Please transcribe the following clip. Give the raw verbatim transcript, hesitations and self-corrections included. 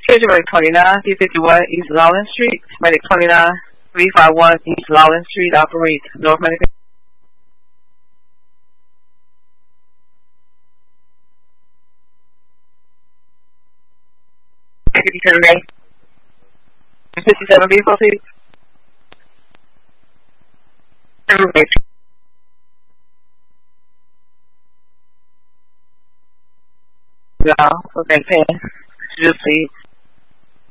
Medic twenty-nine, three fifty-one East Lawrence Street. Medic twenty-nine, three fifty-one East Lawrence Street operates North Medic. fifty-seven May. fifty-seven B, proceed. Yeah, okay, pen. Just see.